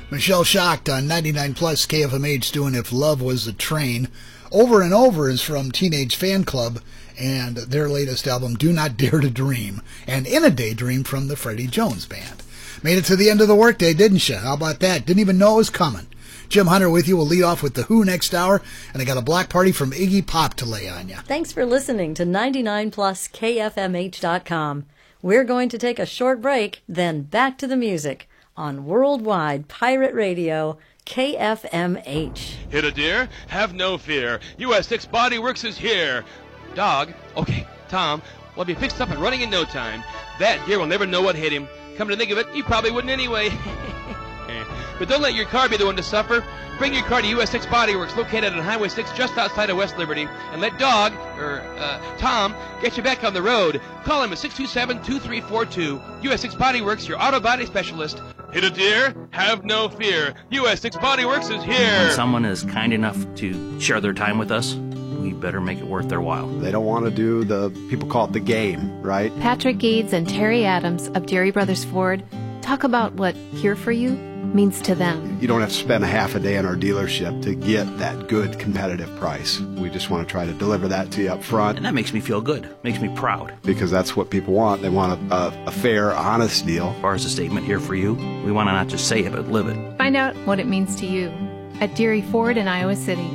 Michelle Shocked on 99 Plus KFMH doing If Love Was a Train. Over and Over is from Teenage Fan Club and their latest album, Do Not Dare to Dream. And In a Daydream from the Freddie Jones Band. Made it to the end of the workday, didn't you? How about that? Didn't even know it was coming. Jim Hunter with you. We'll lead off with The Who next hour, and I got a Black Party from Iggy Pop to lay on you. Thanks for listening to 99 Plus KFMH.com. We're going to take a short break, then back to the music on Worldwide Pirate Radio, KFMH. Hit a deer? Have no fear. US 6 Body Works is here. Dog? Okay, Tom, we'll be fixed up and running in no time. That deer will never know what hit him. Come to think of it, you probably wouldn't anyway. But don't let your car be the one to suffer. Bring your car to US 6 Body Works, located on Highway 6 just outside of West Liberty, and let Tom, get you back on the road. Call him at 627-2342. US 6 Body Works, your auto body specialist. Hit a deer? Have no fear. US 6 Body Works is here. When someone is kind enough to share their time with us, we better make it worth their while. They don't want to do people call it the game, right? Patrick Gades and Terry Adams of Deary Brothers Ford talk about what Here For You means to them. You don't have to spend a half a day in our dealership to get that good competitive price. We just want to try to deliver that to you up front. And that makes me feel good, makes me proud. Because that's what people want. They want a fair, honest deal. As far as the statement Here For You, we want to not just say it, but live it. Find out what it means to you at Deary Ford in Iowa City.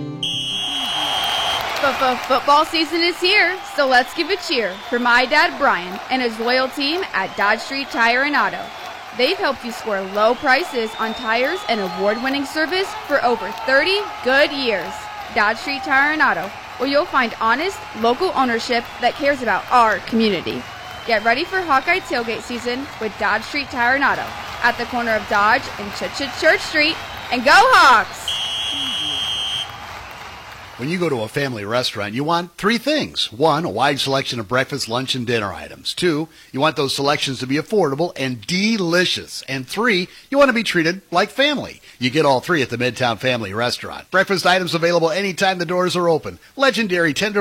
Football season is here, so let's give a cheer for my dad Brian and his loyal team at Dodge Street Tire and Auto. They've helped you score low prices on tires and award-winning service for over 30 good years. Dodge Street Tire and Auto, where you'll find honest, local ownership that cares about our community. Get ready for Hawkeye tailgate season with Dodge Street Tire and Auto at the corner of Dodge and Church Street. And go Hawks! When you go to a family restaurant, you want three things. One, a wide selection of breakfast, lunch, and dinner items. Two, you want those selections to be affordable and delicious. And three, you want to be treated like family. You get all three at the Midtown Family Restaurant. Breakfast items available anytime the doors are open. Legendary tender